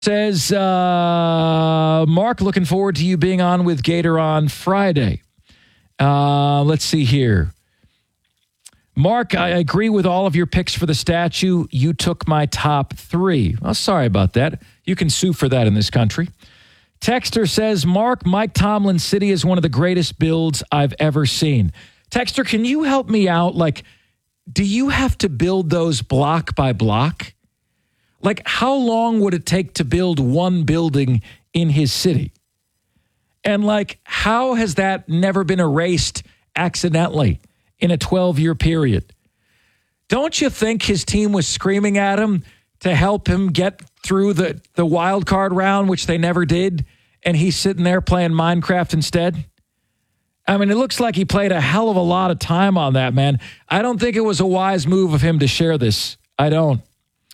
Says, Mark, looking forward to you being on with Gator on Friday. Let's see here. Mark, I agree with all of your picks for the statue. You took my top 3. Well, sorry about that. You can sue for that in this country. Texter says, Mark, Mike Tomlin's city is one of the greatest builds I've ever seen. Texter, can you help me out? Like, do you have to build those block by block? Like, how long would it take to build one building in his city? And, like, how has that never been erased accidentally in a 12-year period? Don't you think his team was screaming at him to help him get through the wild card round, which they never did, and he's sitting there playing Minecraft instead? I mean, it looks like he played a hell of a lot of time on that, man. I don't think it was a wise move of him to share this. I don't.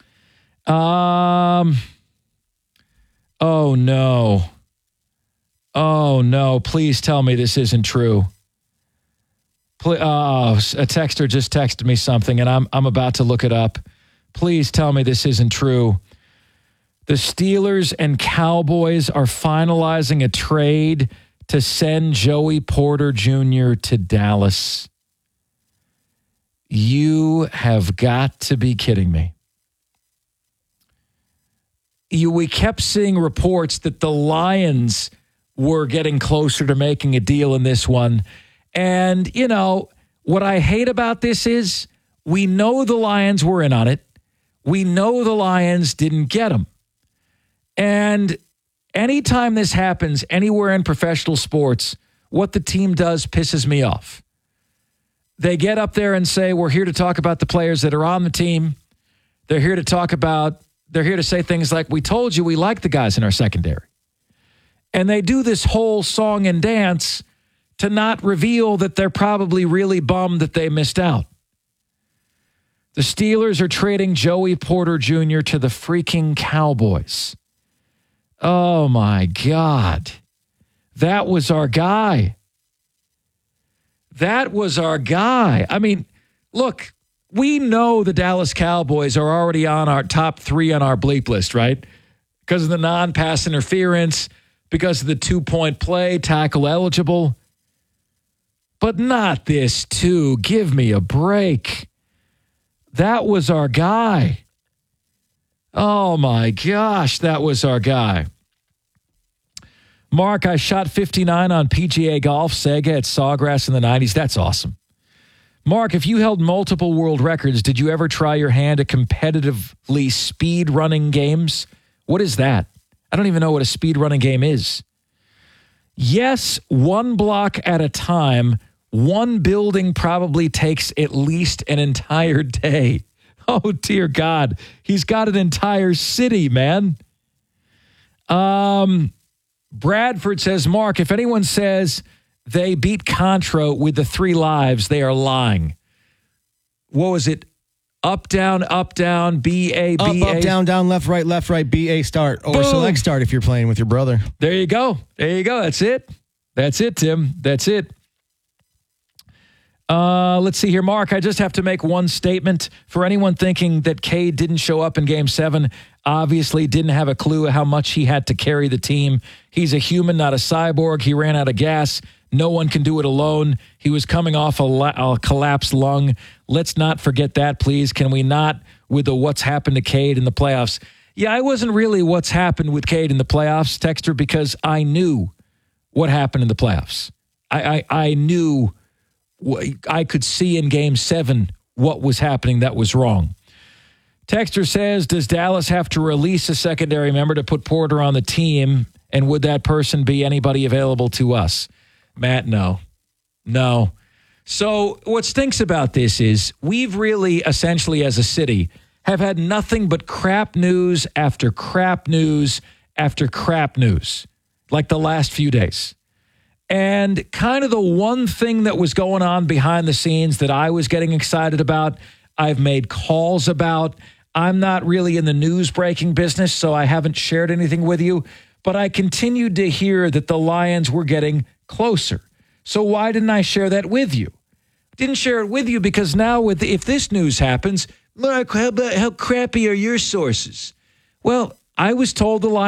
Oh, no. Oh, no. Please tell me this isn't true. A texter just texted me something, and I'm about to look it up. Please tell me this isn't true. The Steelers and Cowboys are finalizing a trade to send Joey Porter Jr. to Dallas. You have got to be kidding me. We kept seeing reports that the Lions were getting closer to making a deal in this one. And, you know, what I hate about this is we know the Lions were in on it. We know the Lions didn't get them. And anytime this happens anywhere in professional sports, what the team does pisses me off. They get up there and say, we're here to talk about the players that are on the team. They're here to say things like, we told you we like the guys in our secondary. And they do this whole song and dance to not reveal that they're probably really bummed that they missed out. The Steelers are trading Joey Porter Jr. to the freaking Cowboys. Oh, my God. That was our guy. That was our guy. I mean, look, we know the Dallas Cowboys are already on our top 3 on our bleep list, right? Because of the non-pass interference, because of the 2-point play, tackle eligible. But not this, too. Give me a break. That was our guy. Oh, my gosh, that was our guy. Mark, I shot 59 on PGA Golf, Sega at Sawgrass in the 90s. That's awesome. Mark, if you held multiple world records, did you ever try your hand at competitively speed running games? What is that? I don't even know what a speed running game is. Yes, one block at a time. One building probably takes at least an entire day. Oh, dear God. He's got an entire city, man. Bradford says, Mark, if anyone says they beat Contra with the 3 lives, they are lying. What was it? Up, down, B, A, B, A. Up, down, down, left, right, B, A, start. Or Boom. select start if you're playing with your brother. There you go. That's it. That's it, Tim. That's it. Let's see here. Mark, I just have to make one statement. For anyone thinking that Cade didn't show up in Game 7, obviously didn't have a clue how much he had to carry the team. He's a human, not a cyborg. He ran out of gas. No one can do it alone. He was coming off a collapsed lung. Let's not forget that, please. Can we not, with the what's happened to Cade in the playoffs? Yeah, I wasn't really what's happened with Cade in the playoffs, Texter, because I knew what happened in the playoffs. I knew, I could see in Game 7 what was happening that was wrong. Texter says, does Dallas have to release a secondary member to put Porter on the team? And would that person be anybody available to us? Matt, no. So what stinks about this is we've really essentially as a city have had nothing but crap news after crap news after crap news like the last few days. And kind of the one thing that was going on behind the scenes that I was getting excited about, I've made calls about. I'm not really in the news breaking business, so I haven't shared anything with you. But I continued to hear that the Lions were getting closer. So why didn't I share that with you? Didn't share it with you because now if this news happens, Mark, how crappy are your sources? Well, I was told the Lions